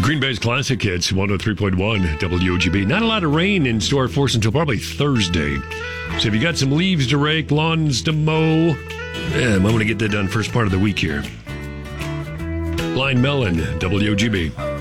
Green Bay's Classic Hits, 103.1 WOGB. Not a lot of rain in store for us until probably Thursday. So if you got some leaves to rake, lawns to mow, I'm going to get that done first part of the week here. Blind Melon, WOGB.